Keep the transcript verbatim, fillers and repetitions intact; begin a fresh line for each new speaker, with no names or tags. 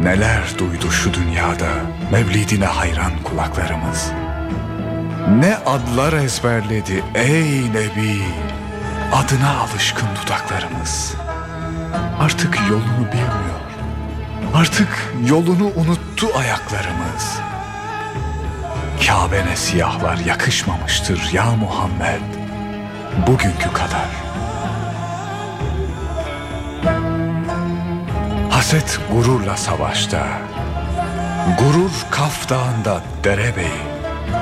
Neler duydu şu dünyada mevlidine hayran kulaklarımız. Ne adlar ezberledi ey Nebi, adına alışkın dudaklarımız. Artık yolunu bilmiyor, artık yolunu unuttu ayaklarımız. Kabe'ne siyahlar yakışmamıştır ya Muhammed, bugünkü kadar. Haset gururla savaşta, gurur Kaf Dağı'nda derebeyi.